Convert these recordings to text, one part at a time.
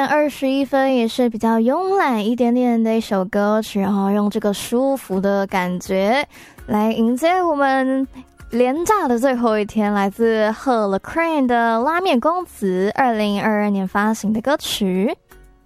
9:21，也是比较慵懒一点点的一首歌曲，然后用这个舒服的感觉来迎接我们连假的最后一天，来自贺了 Crane 的拉面公子2022年发行的歌曲。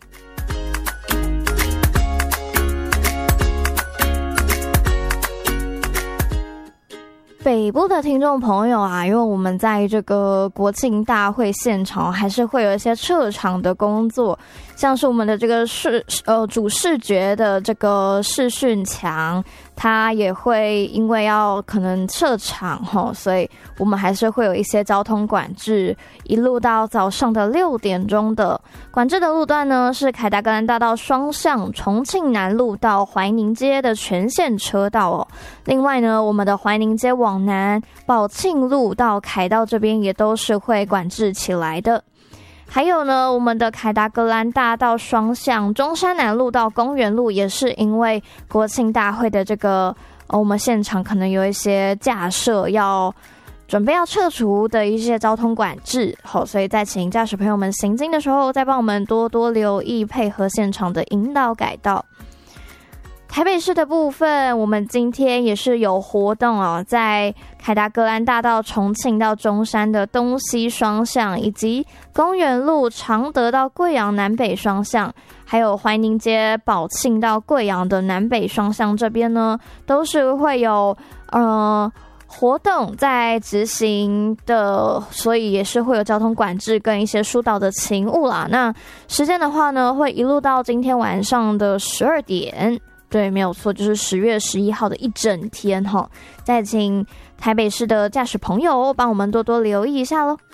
北部的听众朋友啊，因为我们在这个国庆大会现场还是会有一些撤场的工作，像是我们的这个主视觉的这个视讯墙，它也会因为要可能撤场所以我们还是会有一些交通管制，一路到早上的6点钟的管制的路段呢，是凯达格兰大道双向重庆南路到怀宁街的全线车道哦。另外呢，我们的怀宁街往南宝庆路到凯道这边也都是会管制起来的。还有呢，我们的凯达格兰大道双向中山南路到公园路也是因为国庆大会的这个我们现场可能有一些架设要准备要撤除的一些交通管制，所以在请驾驶朋友们行经的时候再帮我们多多留意，配合现场的引导改道。台北市的部分，我们今天也是有活动哦，在凯达格兰大道重庆到中山的东西双向，以及公园路常德到贵阳南北双向，还有怀宁街宝庆到贵阳的南北双向这边呢，都是会有活动在执行的，所以也是会有交通管制跟一些疏导的勤务啦。那时间的话呢，会一路到今天晚上的12点。对，没有错，就是10月11号的一整天再请台北市的驾驶朋友帮我们多多留意一下咯。